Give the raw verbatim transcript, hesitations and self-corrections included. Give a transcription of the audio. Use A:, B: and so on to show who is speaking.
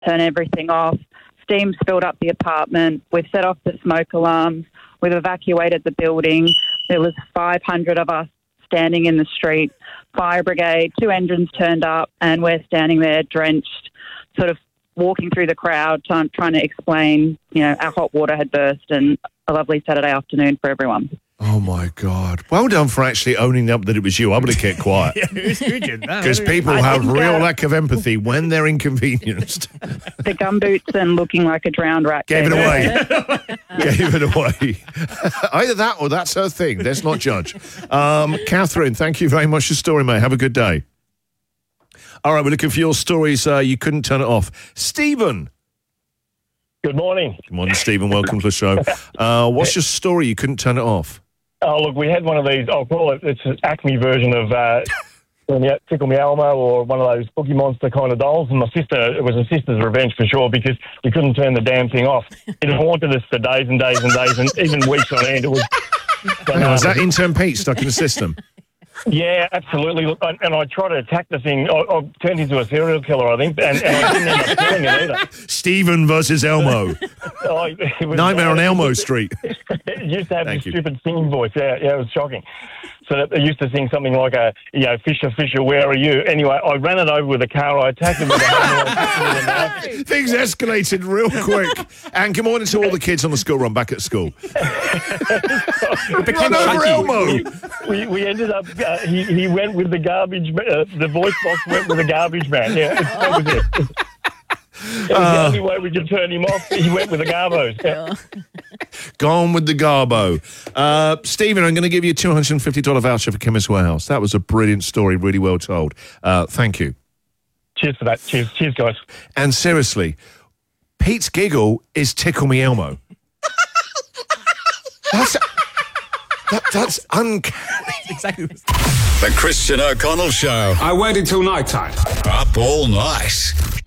A: turn everything off. Steam's filled up the apartment. We've set off the smoke alarms. We've evacuated the building. There was five hundred of us standing in the street. Fire brigade, two engines turned up, and we're standing there drenched, sort of walking through the crowd, trying, trying to explain, you know, our hot water had burst, and a lovely Saturday afternoon for everyone.
B: Oh, my God. Well done for actually owning up that it was you. I would have kept quiet. Because people
A: I
B: have
A: think,
B: real
A: uh,
B: lack of empathy when they're inconvenienced.
A: The gumboots and looking like a drowned rat.
B: Gave it away. Gave it away. Either that or that's her thing. Let's not judge. Um, Catherine, thank you very much for your story, mate. Have a good day. All right, we're looking for your stories. Uh, you couldn't turn it off. Stephen.
C: Good morning.
B: Good morning, Stephen. Welcome to the show. Uh, what's your story? You couldn't turn it off.
C: Oh, look, we had one of these, I'll call it, it's an Acme version of uh, Tickle Me Elmo or one of those Cookie Monster kind of dolls. And my sister, it was a sister's revenge for sure because we couldn't turn the damn thing off. It haunted us for days and days and days and even weeks on end. It was.
B: Hang on, was that intern Pete stuck in the system?
C: Yeah, absolutely. Look, I, and I tried to attack the thing. I, I turned into a serial killer, I think, and, and I didn't end up killing it either.
B: Stephen versus Elmo.
C: Oh, it was,
B: Nightmare on Elmo Street.
C: It used to have
B: Thank
C: this
B: you.
C: stupid singing voice. Yeah, yeah, it was shocking. So they used to sing something like a, you know, Fisher, Fisher, where are you? Anyway, I ran it over with a car. I attacked it with a hammer.
B: Things escalated real quick. And good morning to all the kids on the school run back at school. Run over Elmo.
C: We, we ended up, uh, he, he went with the garbage, uh, the voice box went with the garbage man. Yeah, that was it. It was the
B: Uh,
C: only way we could turn him off. He went with the garbos. Yeah.
B: Gone with the garbo. Uh, Stephen, I'm going to give you a two hundred fifty dollars voucher for Chemist Warehouse. That was a brilliant story, really well told. Uh, thank you.
C: Cheers for that. Cheers, cheers, guys.
B: And seriously, Pete's giggle is Tickle Me Elmo. That's, that, that's uncanny.
D: Exactly.
E: The Christian O'Connell Show.
F: I waited till night time.
E: Up all night.